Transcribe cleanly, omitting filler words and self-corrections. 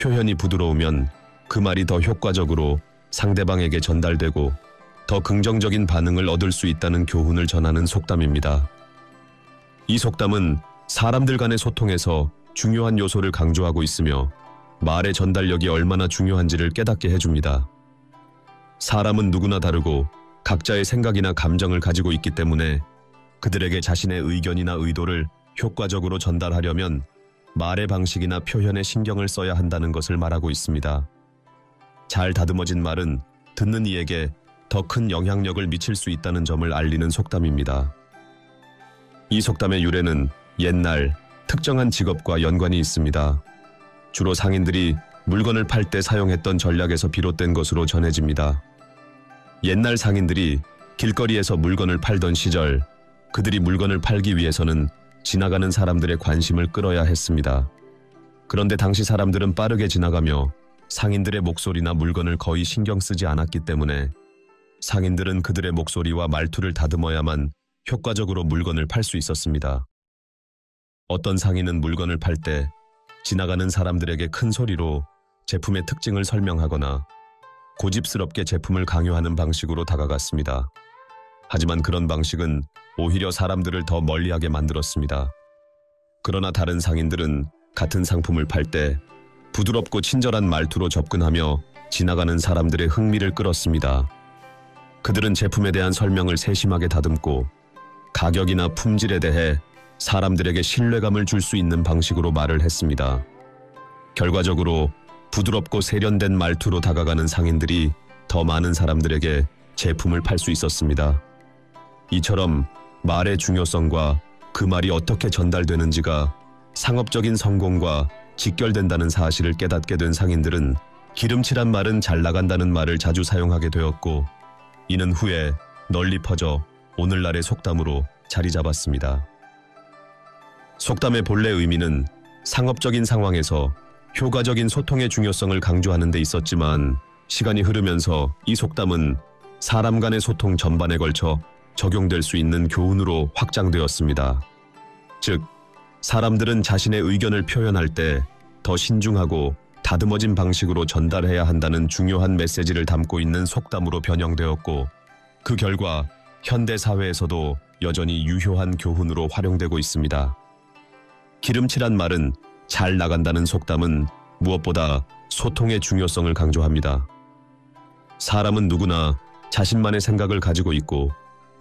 표현이 부드러우면 그 말이 더 효과적으로 상대방에게 전달되고 더 긍정적인 반응을 얻을 수 있다는 교훈을 전하는 속담입니다. 이 속담은 사람들 간의 소통에서 중요한 요소를 강조하고 있으며 말의 전달력이 얼마나 중요한지를 깨닫게 해줍니다. 사람은 누구나 다르고 각자의 생각이나 감정을 가지고 있기 때문에 그들에게 자신의 의견이나 의도를 효과적으로 전달하려면 말의 방식이나 표현에 신경을 써야 한다는 것을 말하고 있습니다. 잘 다듬어진 말은 듣는 이에게 더 큰 영향력을 미칠 수 있다는 점을 알리는 속담입니다. 이 속담의 유래는 옛날 특정한 직업과 연관이 있습니다. 주로 상인들이 물건을 팔 때 사용했던 전략에서 비롯된 것으로 전해집니다. 옛날 상인들이 길거리에서 물건을 팔던 시절, 그들이 물건을 팔기 위해서는 지나가는 사람들의 관심을 끌어야 했습니다. 그런데 당시 사람들은 빠르게 지나가며 상인들의 목소리나 물건을 거의 신경 쓰지 않았기 때문에 상인들은 그들의 목소리와 말투를 다듬어야만 효과적으로 물건을 팔 수 있었습니다. 어떤 상인은 물건을 팔 때 지나가는 사람들에게 큰 소리로 제품의 특징을 설명하거나 고집스럽게 제품을 강요하는 방식으로 다가갔습니다. 하지만 그런 방식은 오히려 사람들을 더 멀리하게 만들었습니다. 그러나 다른 상인들은 같은 상품을 팔 때 부드럽고 친절한 말투로 접근하며 지나가는 사람들의 흥미를 끌었습니다. 그들은 제품에 대한 설명을 세심하게 다듬고 가격이나 품질에 대해 사람들에게 신뢰감을 줄 수 있는 방식으로 말을 했습니다. 결과적으로 부드럽고 세련된 말투로 다가가는 상인들이 더 많은 사람들에게 제품을 팔 수 있었습니다. 이처럼 말의 중요성과 그 말이 어떻게 전달되는지가 상업적인 성공과 직결된다는 사실을 깨닫게 된 상인들은 기름칠한 말은 잘 나간다는 말을 자주 사용하게 되었고, 이는 후에 널리 퍼져 오늘날의 속담으로 자리 잡았습니다. 속담의 본래 의미는 상업적인 상황에서 효과적인 소통의 중요성을 강조하는 데 있었지만, 시간이 흐르면서 이 속담은 사람 간의 소통 전반에 걸쳐 적용될 수 있는 교훈으로 확장되었습니다. 즉, 사람들은 자신의 의견을 표현할 때 더 신중하고 다듬어진 방식으로 전달해야 한다는 중요한 메시지를 담고 있는 속담으로 변형되었고, 그 결과 현대 사회에서도 여전히 유효한 교훈으로 활용되고 있습니다. 기름칠한 말은 잘 나간다는 속담은 무엇보다 소통의 중요성을 강조합니다. 사람은 누구나 자신만의 생각을 가지고 있고